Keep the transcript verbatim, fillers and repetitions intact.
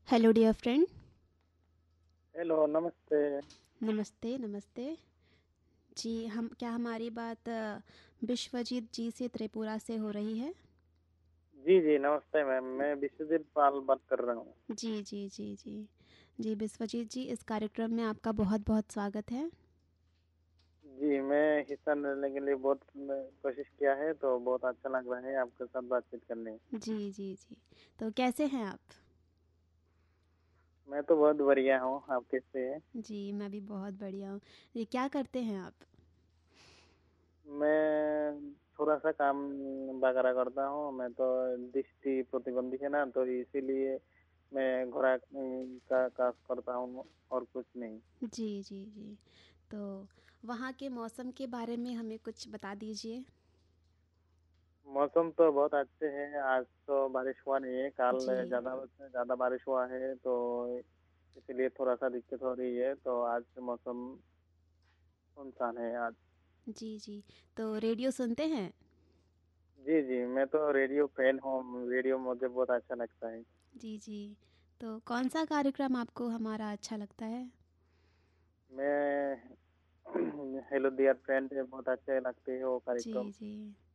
Hello dear friend. Hello, नमस्ते। नमस्ते नमस्ते। जी, हम क्या हमारी बात अ, विश्वजीत जी से त्रिपुरा से हो रही है? जी, जी, नमस्ते मैम, मैं विश्वजीत पाल बात कर रहा हूँ। जी जी जी जी। जी विश्वजीत जी, इस कार्यक्रम में आपका बहुत बहुत स्वागत है। जी, मैं हिस्सा लेने के लिए बहुत मैं कोशिश किया है, तो बहुत अच्छा लग रहा है आपके साथ बातचीत करने। जी जी जी। तो कैसे हैं आप? मैं तो बहुत बढ़िया हूँ, आप कैसे हैं? जी, मैं भी बहुत बढ़िया हूँ। ये क्या करते हैं आप? मैं थोड़ा-सा काम वगैरह करता हूँ, मैं तो दृष्टि प्रतिबंधी है ना, तो इसीलिए मैं घोड़ा उम, का काम करता हूँ और कुछ नहीं। जी जी जी। तो वहाँ के मौसम के बारे में हमें कुछ बता दीजिए। मौसम तो बहुत अच्छे हैं, आज तो बारिश हुआ नहीं है, कल जी ज़्यादा ज़्यादा बारिश हुआ है, तो इसीलिए थोड़ा-सा दिक्कत हो रही है, तो आज मौसम सुनसान है आज। जी जी। तो रेडियो सुनते हैं? जी, जी, मैं तो रेडियो फ़ैन हूँ, रेडियो मुझे बहुत अच्छा लगता है। जी जी। तो कौन सा कार्यक्रम आपको हमारा अच्छा लगता है? मैं हेलो डियर फ्रेंड बहुत अच्छे लगते हैं वो जी कार्यक्रम। जी।